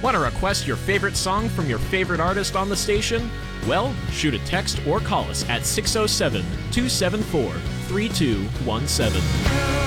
Want to request your favorite song from your favorite artist on the station? Well, shoot a text or call us at 607 274 3217.